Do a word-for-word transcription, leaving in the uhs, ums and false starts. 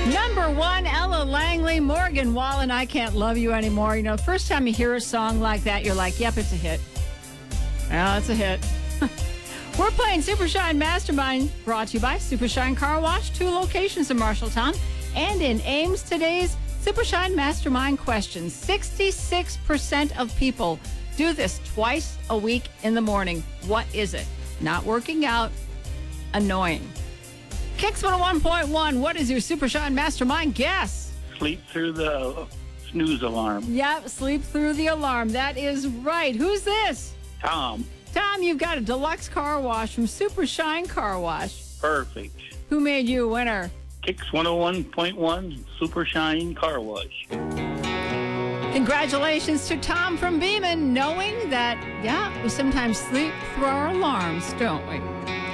Number one, Ella Langley, Morgan Wallen, I Can't Love You Anymore. You know, first time you hear a song like that, you're like, yep, it's a hit. Well, it's a hit. We're playing Super Shine Mastermind, brought to you by Super Shine Car Wash, two locations in Marshalltown and in Ames. Today's Super Shine Mastermind question. sixty-six percent of people do this twice a week in the morning. What is it? Not working out, annoying. Kicks one oh one point one, what is your Super Shine Mastermind guess? Sleep through the snooze alarm. Yep, sleep through the alarm. That is right. Who's this? Tom. Tom, you've got a deluxe car wash from Super Shine Car Wash. Perfect. Who made you a winner? Kicks one oh one point one, Super Shine Car Wash. Congratulations to Tom from Beeman, knowing that, yeah, we sometimes sleep through our alarms, don't we?